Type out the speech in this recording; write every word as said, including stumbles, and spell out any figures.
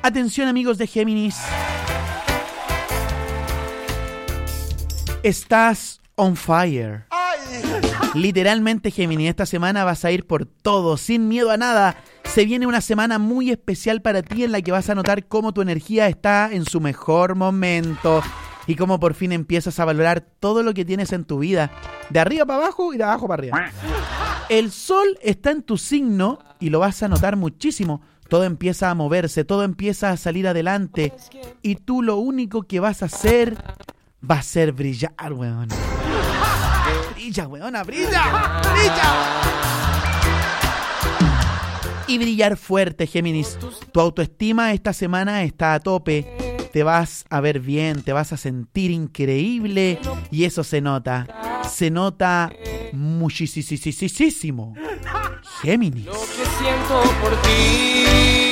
Atención amigos de Géminis. Estás on fire. Literalmente, Géminis, esta semana vas a ir por todo, sin miedo a nada. Se viene una semana muy especial para ti en la que vas a notar cómo tu energía está en su mejor momento y cómo por fin empiezas a valorar todo lo que tienes en tu vida, de arriba para abajo y de abajo para arriba. El sol está en tu signo y lo vas a notar muchísimo. Todo empieza a moverse, todo empieza a salir adelante y tú lo único que vas a hacer va a ser brillar, weón. Brilla, weona, brilla, brilla. Y brillar fuerte, Géminis. Tu autoestima esta semana está a tope. Te vas a ver bien, te vas a sentir increíble. Y eso se nota. Se nota muchísimo. Géminis. Lo que siento por ti.